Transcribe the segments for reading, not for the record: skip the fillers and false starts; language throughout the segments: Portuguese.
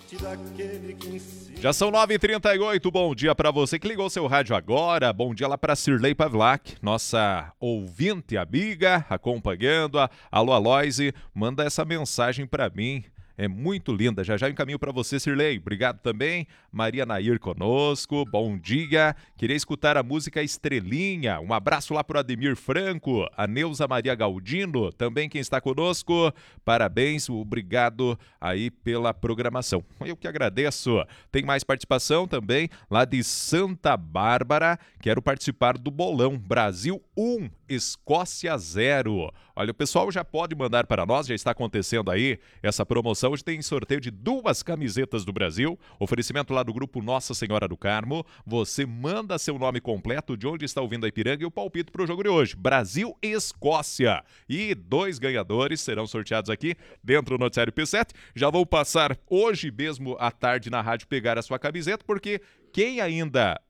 Já são 9h38, bom dia para você que ligou seu rádio agora, bom dia lá para Cirlei Pavlak, nossa ouvinte amiga, acompanhando, alô Aloise, manda essa mensagem para mim, é muito linda, já encaminho para você, Cirlei, obrigado também, Maria Nair conosco, bom dia, queria escutar a música Estrelinha, um abraço lá pro Ademir Franco, a Neuza Maria Galdino, também quem está conosco, parabéns, obrigado aí pela programação, eu que agradeço. Tem mais participação também lá de Santa Bárbara, quero participar do bolão, Brasil 1, Escócia 0. Olha, o pessoal já pode mandar para nós, já está acontecendo aí essa promoção. Hoje tem sorteio de 2 camisetas do Brasil, oferecimento lá do grupo Nossa Senhora do Carmo. Você manda seu nome completo, de onde está ouvindo a Ipiranga e o palpite para o jogo de hoje. Brasil e Escócia. E 2 ganhadores serão sorteados aqui dentro do Noticiário P7. Já vou passar hoje mesmo à tarde na rádio pegar a sua camiseta, porque quem ainda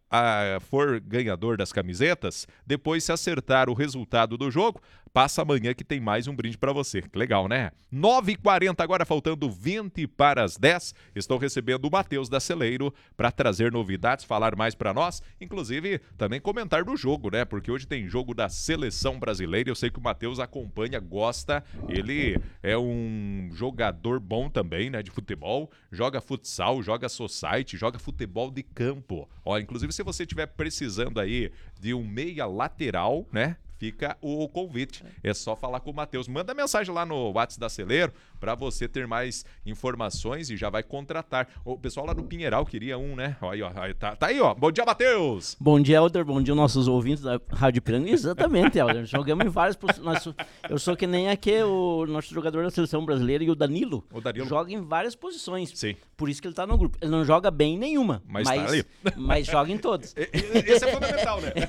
for ganhador das camisetas, depois se acertar o resultado do jogo, passa amanhã que tem mais um brinde para você. Que legal, né? 9h40, agora faltando 20 para as 10. Estou recebendo o Matheus da Celeiro para trazer novidades, falar mais para nós, inclusive também comentar do jogo, né? Porque hoje tem jogo da Seleção Brasileira. Eu sei que o Matheus acompanha, gosta. Ele é um jogador bom também, né? De futebol. Joga futsal, joga society, joga futebol de campo. Ó, inclusive se você estiver precisando aí de um meia lateral, né? Fica o convite. É só falar com o Matheus. Manda mensagem lá no WhatsApp da Celeiro para você ter mais informações e já vai contratar. O pessoal lá do Pinheiral queria um, né? Aí, ó, tá aí, ó. Bom dia, Matheus! Bom dia, Helder. Bom dia, nossos ouvintes da Rádio Piranga. Exatamente, Helder. Jogamos em várias posições. Eu sou que nem aqui o nosso jogador da Seleção Brasileira e o Danilo. Joga em várias posições. Sim. Por isso que ele tá no grupo. Ele não joga bem em nenhuma, mas tá ali. Mas joga em todas. Esse é fundamental, né?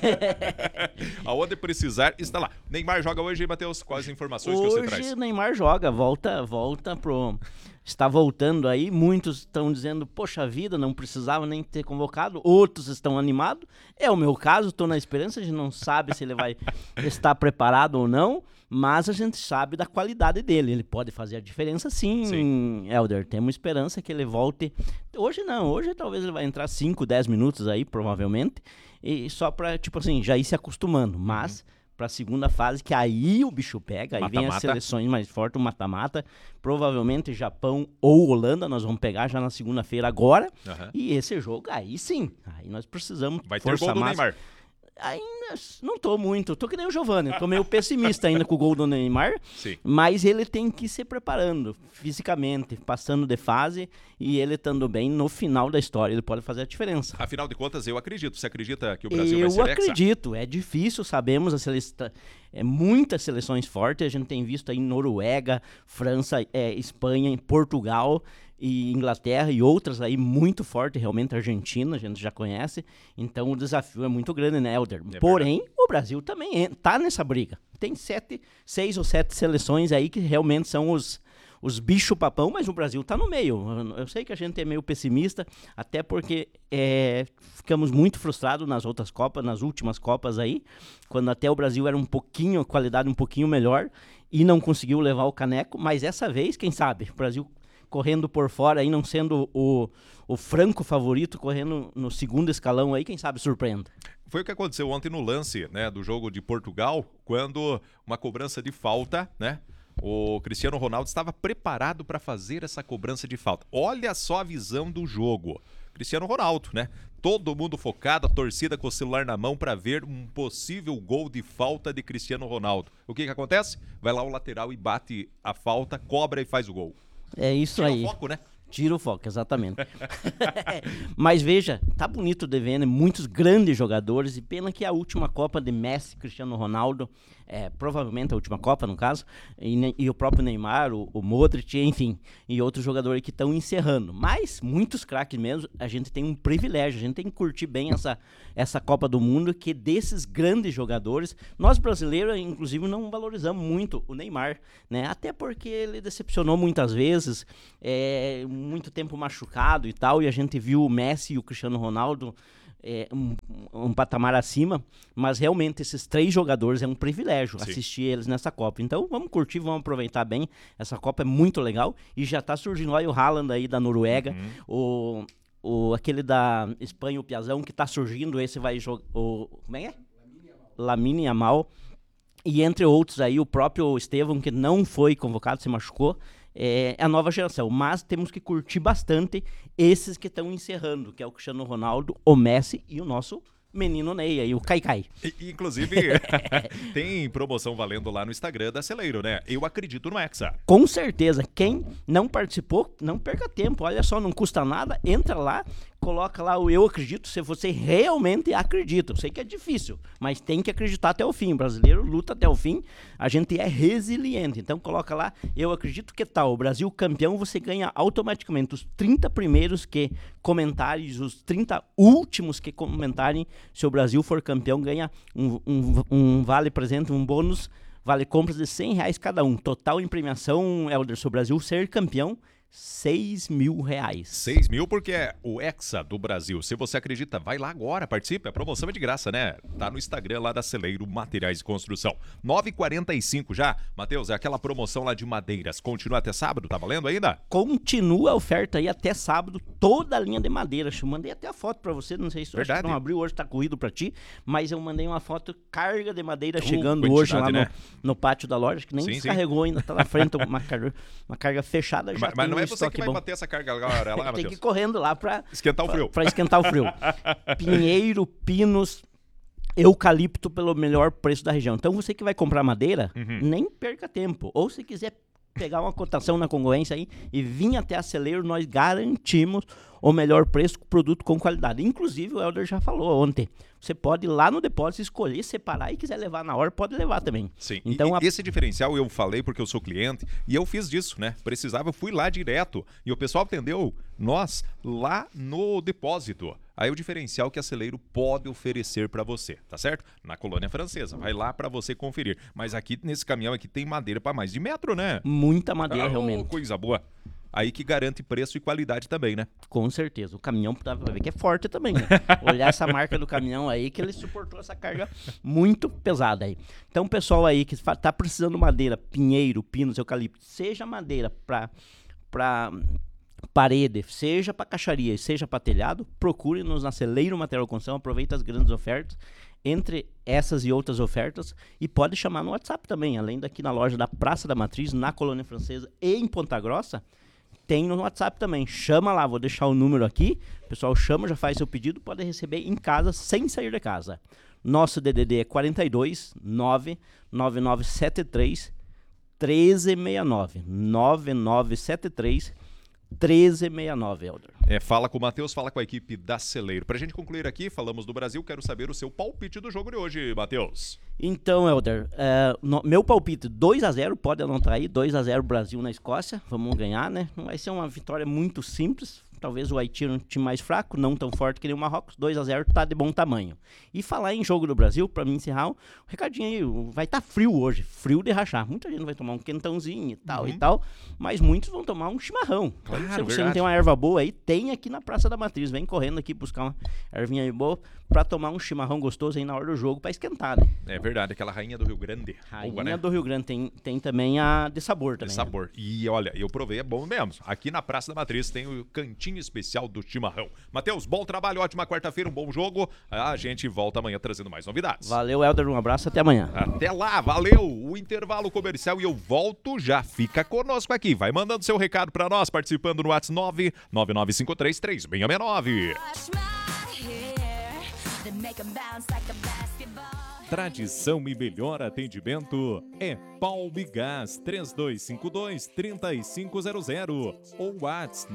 Aonde precisar, está lá. Neymar joga hoje, Matheus? Quais as informações que você traz? Hoje o Neymar joga, volta está voltando aí, muitos estão dizendo, poxa vida, não precisava nem ter convocado, outros estão animados, é o meu caso, estou na esperança, a gente não sabe se ele vai estar preparado ou não, mas a gente sabe da qualidade dele, ele pode fazer a diferença sim. Helder, temos esperança que ele volte, hoje não, hoje talvez ele vai entrar 5, 10 minutos aí, provavelmente, e só para, tipo assim, já ir se acostumando, mas... para a segunda fase, que aí o bicho pega, aí vem as seleções mais fortes, o mata-mata, provavelmente Japão ou Holanda, nós vamos pegar já na segunda-feira agora, e esse jogo, aí sim, aí nós precisamos vai ter gol do Neymar. Ainda não tô muito, tô que nem o Giovani, tô meio pessimista ainda com o gol do Neymar, sim. Mas ele tem que ir se preparando fisicamente, passando de fase e ele estando bem no final da história, ele pode fazer a diferença. Afinal de contas, eu acredito, você acredita que o Brasil vai ser Eu acredito, é difícil, sabemos, muitas seleções fortes, a gente tem visto aí Noruega, França, Espanha, Portugal e Inglaterra e outras aí muito fortes, realmente Argentina, a gente já conhece, então o desafio é muito grande, né, Helder? Porém, o Brasil também tá nessa briga, tem 6 ou 7 seleções aí que realmente são os bicho-papão, mas o Brasil tá no meio. Eu sei que a gente é meio pessimista, até porque ficamos muito frustrados nas outras Copas, nas últimas Copas aí, quando até o Brasil era a qualidade um pouquinho melhor e não conseguiu levar o caneco, mas essa vez, quem sabe, o Brasil correndo por fora aí, não sendo o franco favorito, correndo no segundo escalão aí, quem sabe surpreenda. Foi o que aconteceu ontem no lance, né, do jogo de Portugal, quando uma cobrança de falta, né, o Cristiano Ronaldo estava preparado para fazer essa cobrança de falta. Olha só a visão do jogo. Cristiano Ronaldo, né? Todo mundo focado, a torcida com o celular na mão para ver um possível gol de falta de Cristiano Ronaldo. O que acontece? Vai lá o lateral e bate a falta, cobra e faz o gol. É isso aí. Tira o foco, né? Tira o foco, exatamente. Mas veja, tá bonito de ver, né? Muitos grandes jogadores, e pena que a última Copa de Messi, Cristiano Ronaldo, provavelmente a última Copa, no caso, e o próprio Neymar, o Modric, enfim, e outros jogadores que estão encerrando. Mas, muitos craques mesmo, a gente tem um privilégio, a gente tem que curtir bem essa Copa do Mundo, que desses grandes jogadores, nós brasileiros, inclusive, não valorizamos muito o Neymar, né? Até porque ele decepcionou muitas vezes, muito tempo machucado e tal, e a gente viu o Messi e o Cristiano Ronaldo um patamar acima, mas realmente esses 3 jogadores é um privilégio Sim. assistir eles nessa Copa. Então vamos curtir, vamos aproveitar bem. Essa Copa é muito legal e já tá surgindo, olha o Haaland aí da Noruega, aquele da Espanha, o Piazão, que tá surgindo, esse vai jogar, como é? Lamine Yamal, e entre outros aí, o próprio Estevão, que não foi convocado, se machucou. É a nova geração, mas temos que curtir bastante esses que estão encerrando, que é o Cristiano Ronaldo, o Messi e o nosso menino Ney, aí, o Caicai. Inclusive, tem promoção valendo lá no Instagram da Celeiro, né? Eu acredito no Hexa. Com certeza, quem não participou, não perca tempo, olha só, não custa nada, entra lá, coloca lá o eu acredito, se você realmente acredita. Eu sei que é difícil, mas tem que acreditar até o fim. O brasileiro luta até o fim, a gente é resiliente. Então coloca lá, eu acredito que tal, o Brasil campeão, você ganha automaticamente os 30 primeiros que comentarem, os 30 últimos que comentarem, se o Brasil for campeão, ganha um vale presente, um bônus, vale compras de R$100 cada um. Total em premiação, Helder, se o Brasil ser campeão, R$6.000. 6 mil porque é o Hexa do Brasil. Se você acredita, vai lá agora, participe. A promoção é de graça, né? Tá no Instagram lá da Celeiro Materiais de Construção. 9h45 já. Matheus, é aquela promoção lá de madeiras. Continua até sábado, tá valendo ainda? Continua a oferta aí até sábado, toda a linha de madeira. Eu mandei até a foto pra você, não sei se você não abriu hoje, tá corrido pra ti, mas eu mandei uma foto, carga de madeira chegando hoje lá no pátio da loja, que nem descarregou ainda, tá na frente, uma carga fechada já. Mas não é você que vai bater essa carga agora, lá, tem que ir correndo lá pra esquentar o frio. Pra esquentar o frio. Pinheiro, pinos, eucalipto pelo melhor preço da região. Então você que vai comprar madeira, nem perca tempo. Ou se quiser pegar uma cotação na concorrência aí e vir até a Celeiro, nós garantimos o melhor preço, produto com qualidade. Inclusive, o Helder já falou ontem, você pode ir lá no depósito, escolher, separar e quiser levar na hora, pode levar também. Sim, então, esse diferencial eu falei porque eu sou cliente e eu fiz disso, né? Precisava, eu fui lá direto e o pessoal atendeu nós lá no depósito. Aí o diferencial que a Celeiro pode oferecer para você, tá certo? Na colônia francesa, vai lá para você conferir. Mas aqui, nesse caminhão aqui, tem madeira para mais de metro, né? Muita madeira, realmente. Coisa boa. Aí que garante preço e qualidade também, né? Com certeza. O caminhão, dá pra ver que é forte também, né? Olhar essa marca do caminhão aí, que ele suportou essa carga muito pesada aí. Então, pessoal aí que tá precisando de madeira, pinheiro, pinos, eucalipto, seja madeira pra parede, seja para caixaria, seja para telhado, procure-nos na Celeiro Material Construção, aproveita as grandes ofertas. Entre essas e outras ofertas, e pode chamar no WhatsApp também, além daqui na loja da Praça da Matriz, na Colônia Francesa e em Ponta Grossa, tem no WhatsApp também. Chama lá, vou deixar o número aqui, o pessoal chama, já faz seu pedido, pode receber em casa sem sair de casa. Nosso DDD é 42 99973 1369 9973 1369, Helder. Fala com o Matheus, fala com a equipe da Celeiro. Pra gente concluir aqui, falamos do Brasil, quero saber o seu palpite do jogo de hoje, Matheus. Então, Helder, meu palpite 2-0, pode anotar aí, 2-0 Brasil na Escócia, vamos ganhar, né? Não vai ser uma vitória muito simples, talvez o Haiti é um time mais fraco, não tão forte que nem o Marrocos, 2-0 tá de bom tamanho. E falar em jogo do Brasil, pra mim encerrar, um recadinho aí, vai estar frio hoje, frio de rachar. Muita gente vai tomar um quentãozinho e tal, mas muitos vão tomar um chimarrão. Claro, se você não tem uma erva boa aí, tem aqui na Praça da Matriz, vem correndo aqui buscar uma ervinha aí boa pra tomar um chimarrão gostoso aí na hora do jogo pra esquentar, né? É verdade, aquela rainha do Rio Grande. Rainha boa, né? do Rio Grande, tem também a de sabor também. De sabor. Né? E olha, eu provei, é bom mesmo. Aqui na Praça da Matriz tem o cantinho especial do chimarrão. Matheus, bom trabalho, ótima quarta-feira, um bom jogo. A gente volta amanhã trazendo mais novidades. Valeu, Helder, um abraço, até amanhã. Até lá, valeu! O intervalo comercial e eu volto já. Fica conosco aqui, vai mandando seu recado pra nós, participando no WhatsApp 999533669. Tradição e melhor atendimento é Palmigás 3252-3500 ou WhatsApp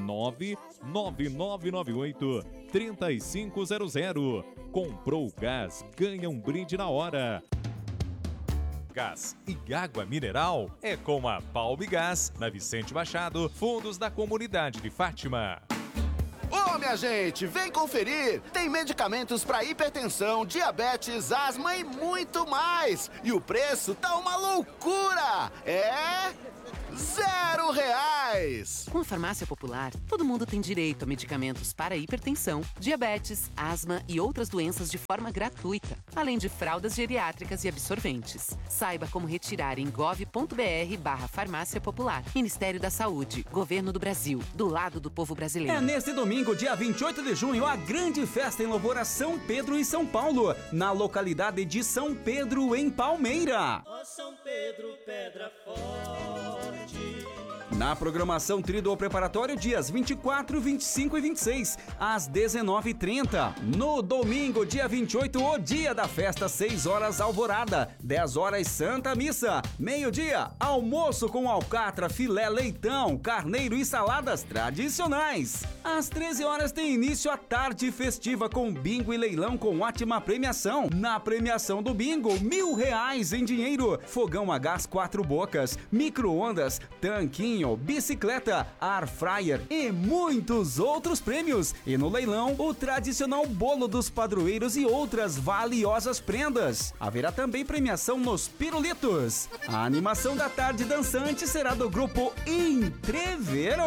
99998-3500. Comprou gás, ganha um brinde na hora. Gás e água mineral é com a Palmigás, na Vicente Machado, fundos da comunidade de Fátima. Ô, minha gente, vem conferir! Tem medicamentos para hipertensão, diabetes, asma e muito mais! E o preço tá uma loucura! É... R$0! R$100. Com a Farmácia Popular, todo mundo tem direito a medicamentos para hipertensão, diabetes, asma e outras doenças de forma gratuita, além de fraldas geriátricas e absorventes. Saiba como retirar em gov.br/Farmácia Popular. Ministério da Saúde, Governo do Brasil, do lado do povo brasileiro. É neste domingo, dia 28 de junho, a grande festa em louvor a São Pedro e São Paulo, na localidade de São Pedro, em Palmeira. Ó São Pedro, pedra forte. Na programação Tríduo Preparatório, dias 24, 25 e 26, às 19h30. No domingo, dia 28, o dia da festa, 6 horas alvorada, 10 horas Santa Missa, meio-dia, almoço com alcatra, filé, leitão, carneiro e saladas tradicionais. Às 13 horas tem início a tarde festiva com bingo e leilão com ótima premiação. Na premiação do bingo, R$1.000 em dinheiro, fogão a gás 4 bocas, micro-ondas, tanquinho, bicicleta, air fryer e muitos outros prêmios. E no leilão, o tradicional bolo dos padroeiros e outras valiosas prendas. Haverá também premiação nos pirulitos. A animação da tarde dançante será do grupo Entrevero.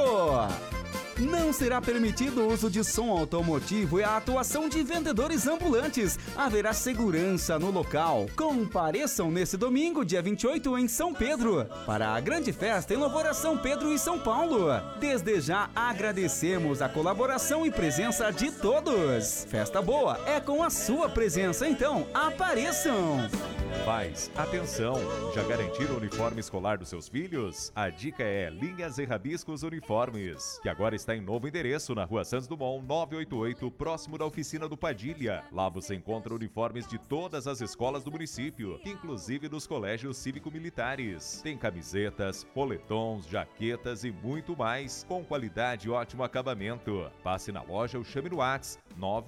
Não será permitido o uso de som automotivo e a atuação de vendedores ambulantes. Haverá segurança no local. Compareçam nesse domingo, dia 28, em São Pedro, para a grande festa em louvor a São Pedro e São Paulo. Desde já agradecemos a colaboração e presença de todos. Festa boa é com a sua presença, então apareçam! Pais, atenção! Já garantiram o uniforme escolar dos seus filhos? A dica é Linhas e Rabiscos Uniformes, que agora está em novo endereço na Rua Santos Dumont, 988, próximo da oficina do Padilha. Lá você encontra uniformes de todas as escolas do município, inclusive dos colégios cívico-militares. Tem camisetas, poletons, jaquetas e muito mais, com qualidade e ótimo acabamento. Passe na loja ou chame no WhatsApp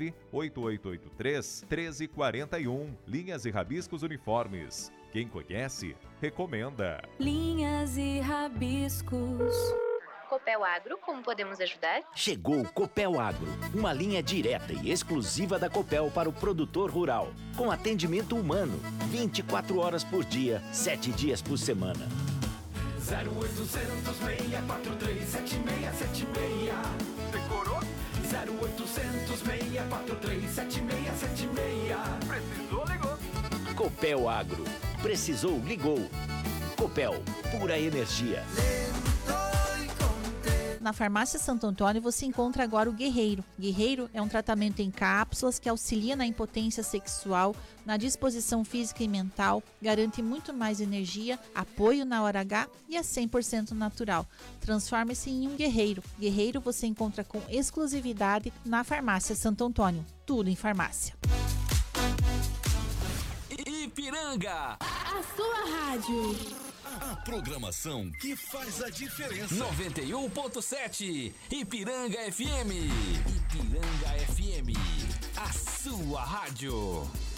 98883-1341. Linhas e Rabiscos Uniformes. Quem conhece, recomenda. Linhas e Rabiscos. Copel Agro, como podemos ajudar? Chegou o Copel Agro, uma linha direta e exclusiva da Copel para o produtor rural, com atendimento humano, 24 horas por dia, 7 dias por semana. 0800 643 7676. Decorou? 0800 643 7676. Precisou, ligou. Copel Agro. Precisou, ligou. Copel, pura energia. Na Farmácia Santo Antônio você encontra agora o Guerreiro. Guerreiro é um tratamento em cápsulas que auxilia na impotência sexual, na disposição física e mental, garante muito mais energia, apoio na hora H e é 100% natural. Transforme-se em um guerreiro. Guerreiro você encontra com exclusividade na Farmácia Santo Antônio. Tudo em farmácia. Ipiranga, A sua rádio. a programação que faz a diferença. 91.7 Ipiranga FM. Ipiranga FM, a sua rádio.